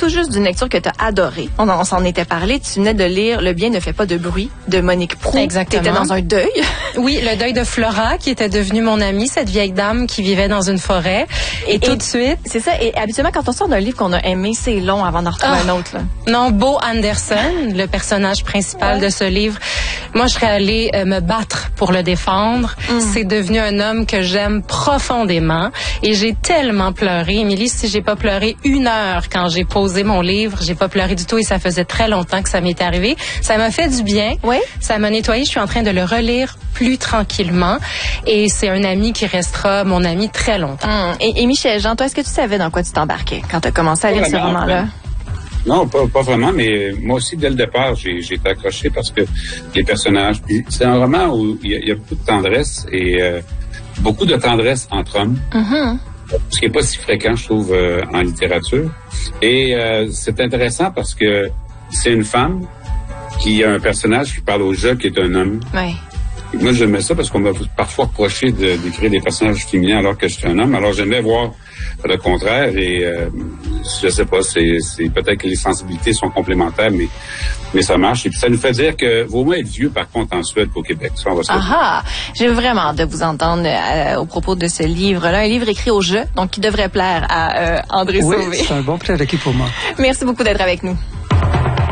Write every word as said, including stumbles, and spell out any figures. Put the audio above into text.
tout juste d'une lecture que tu as adorée. On, on s'en était parlé. Tu venais de lire Le bien ne fait pas de bruit de Monique Proulx. Exactement. Tu étais dans un deuil. Oui, le deuil de Flora, qui était devenue mon amie, cette vieille dame qui vivait dans une forêt. Et, et tout de suite... C'est ça. Et habituellement, quand on sort d'un livre qu'on a aimé, c'est long avant d'en retrouver oh, un autre. Là. Non, Bo Anderson, le personnage principal ouais. de ce livre, moi, je serais allée euh, me battre pour le défendre. Mm. C'est devenu un homme que j'aime profondément. Et j'ai tellement pleuré. Émilie, si j'ai pas pleuré une heure quand j'ai posé mon livre, j'ai pas pleuré du tout et ça faisait très longtemps que ça m'était arrivé. Ça m'a fait du bien. Oui. Ça m'a nettoyé. Je suis en train de le relire plus tranquillement. Et c'est un ami qui restera mon ami très longtemps. Mm. Et, et Michel Jean, toi, est-ce que tu savais dans quoi tu t'embarquais quand tu as commencé à lire ce roman-là? Non, pas, pas vraiment, mais moi aussi, dès le départ, j'ai, j'ai été accroché parce que les personnages... C'est un roman où il y a, il y a beaucoup de tendresse et euh, beaucoup de tendresse entre hommes. Mm-hmm. Ce qui n'est pas si fréquent, je trouve, euh, en littérature. Et euh, c'est intéressant parce que c'est une femme qui a un personnage qui parle au jeu, qui est un homme. Oui. Moi, j'aimais ça parce qu'on m'a parfois reproché de, d'écrire des personnages féminins alors que j'étais un homme. Alors, j'aimais voir le contraire et euh, je sais pas, c'est, c'est peut-être que les sensibilités sont complémentaires, mais mais ça marche. Et puis, ça nous fait dire que vaut mieux être vieux, par contre, en Suède qu'au Québec. Ça, on va se ah ah! J'ai vraiment hâte de vous entendre euh, au propos de ce livre-là. Un livre écrit au jeu, donc qui devrait plaire à euh, André oui, Sauvé. C'est un bon prérequis pour moi. Merci beaucoup d'être avec nous.